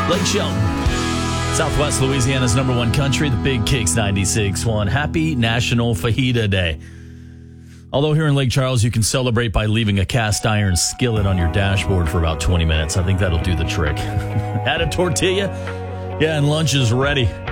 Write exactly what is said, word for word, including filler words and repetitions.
Lake Shelton, Southwest Louisiana's number one country, the Big Kicks ninety-six point one. Happy National Fajita Day. Although here in Lake Charles, you can celebrate by leaving a cast iron skillet on your dashboard for about twenty minutes. I think that'll do the trick. Add a tortilla. Yeah, and lunch is ready.